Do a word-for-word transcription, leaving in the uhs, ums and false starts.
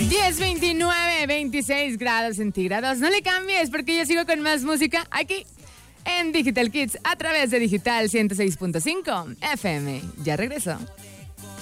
diez, veintinueve, veintiséis grados centígrados. No le cambies porque yo sigo con más música aquí en Digital Kids a través de Digital ciento seis punto cinco F M. Ya regreso.